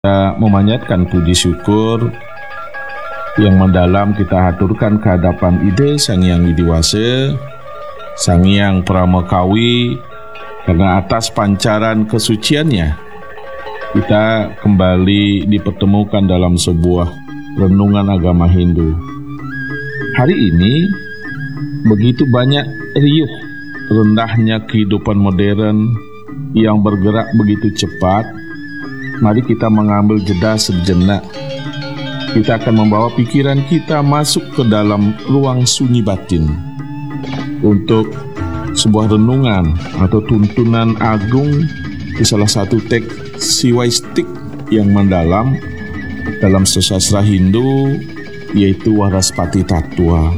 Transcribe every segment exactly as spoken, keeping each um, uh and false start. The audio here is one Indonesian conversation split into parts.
Kita memanjatkan puji syukur yang mendalam kita haturkan ke hadapan Ide Sang Hyang Widiwase, Sang Hyang Pramekawi, karena atas pancaran kesuciannya kita kembali dipertemukan dalam sebuah renungan agama Hindu. Hari ini begitu banyak riuh rendahnya kehidupan modern yang bergerak begitu cepat. Mari kita mengambil jeda sejenak. Kita akan membawa pikiran kita masuk ke dalam ruang sunyi batin untuk sebuah renungan atau tuntunan agung di salah satu teks siwaistik yang mendalam dalam sastra Hindu, yaitu Waraspati Tattwa.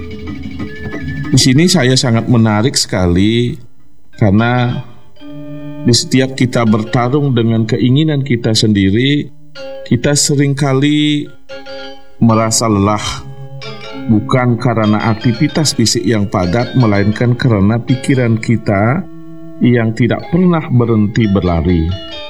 Di sini saya sangat menarik sekali karena di setiap kita bertarung dengan keinginan kita sendiri, kita seringkali merasa lelah, bukan karena aktivitas fisik yang padat, melainkan karena pikiran kita yang tidak pernah berhenti berlari.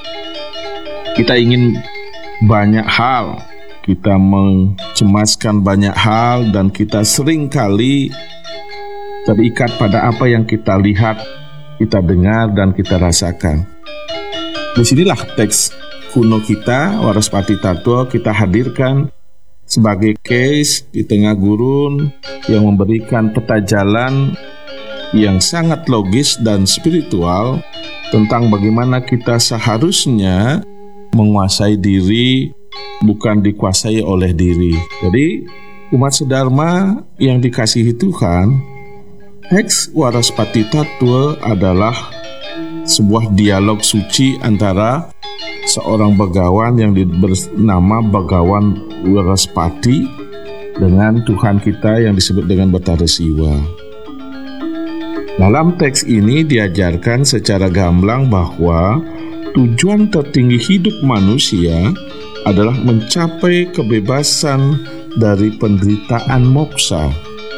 Kita ingin banyak hal, kita mencemaskan banyak hal, dan kita seringkali terikat pada apa yang kita lihat, kita dengar, dan kita rasakan. Disinilah teks kuno kita, Waraspati Tattwa, kita hadirkan sebagai case di tengah gurun yang memberikan peta jalan yang sangat logis dan spiritual tentang bagaimana kita seharusnya menguasai diri, bukan dikuasai oleh diri. Jadi umat sedharma yang dikasihi Tuhan, teks Waraspati Tattwa adalah sebuah dialog suci antara seorang begawan yang bernama Begawan Waraspati dengan Tuhan kita yang disebut dengan Betara Siwa. Dalam teks ini diajarkan secara gamblang bahwa tujuan tertinggi hidup manusia adalah mencapai kebebasan dari penderitaan moksa.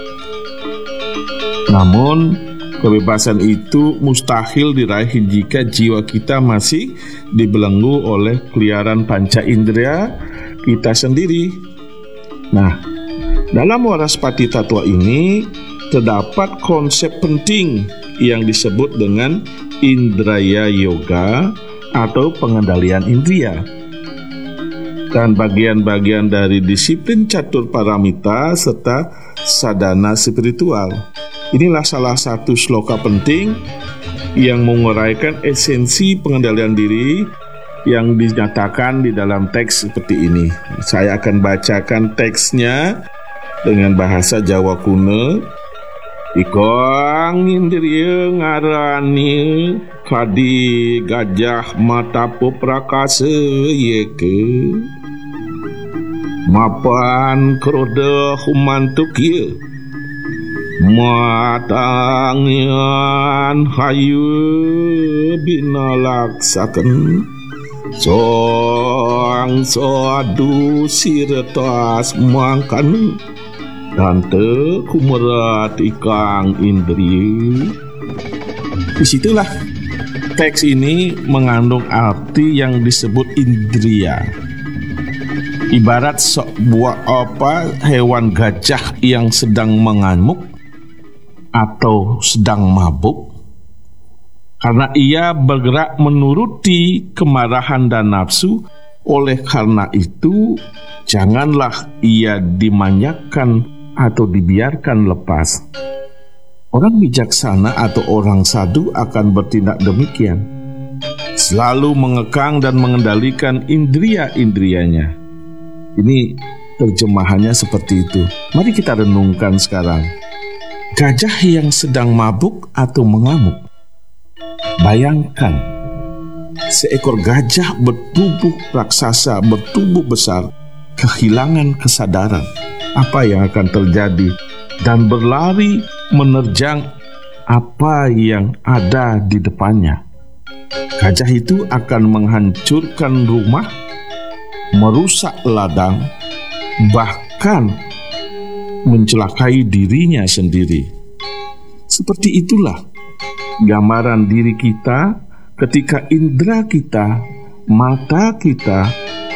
Namun, kebebasan itu mustahil diraih jika jiwa kita masih dibelenggu oleh keliaran panca indera kita sendiri. Nah, dalam Waraspati Tattwa ini terdapat konsep penting yang disebut dengan Indraya Yoga atau pengendalian indria. Dan bagian-bagian dari disiplin catur paramita serta sadhana spiritual. Inilah salah satu sloka penting yang menguraikan esensi pengendalian diri yang dinyatakan di dalam teks seperti ini. Saya akan bacakan teksnya dengan bahasa Jawa kuno. Ikang indriya ngarani kadi gajah mata prakasa yeke mapan kroda humantuk ye matangian hayu binalaksaken soang soadu siretas mangkanu tante kumerat ikang indri. Disitulah teks ini mengandung arti yang disebut indria. Ibarat sebuah apa hewan gajah yang sedang mengamuk atau sedang mabuk, karena ia bergerak menuruti kemarahan dan nafsu. Oleh karena itu, janganlah ia dimanjakan atau dibiarkan lepas. Orang bijaksana atau orang sadhu akan bertindak demikian, selalu mengekang dan mengendalikan indria-indrianya. Ini terjemahannya seperti itu. Mari kita renungkan sekarang. Gajah yang sedang mabuk atau mengamuk. Bayangkan, seekor gajah bertubuh raksasa, bertubuh besar, kehilangan kesadaran. Apa yang akan terjadi? Dan berlari menerjang apa yang ada di depannya. Gajah itu akan menghancurkan rumah, merusak ladang, bahkan mencelakai dirinya sendiri. Seperti itulah gambaran diri kita ketika indera kita mata kita